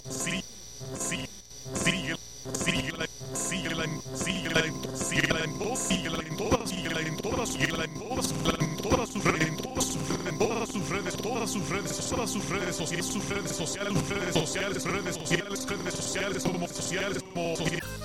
Sí, sí, síguela, síguela, síguela, síguela, síguela en todas, síguela en todas, síguela en todas, síguela en todas, en todas sus redes, en todas sus redes, en todas sus redes, todas sus redes, todas sus redes sociales, sus redes sociales, redes sociales, redes sociales, redes sociales, como sociales, como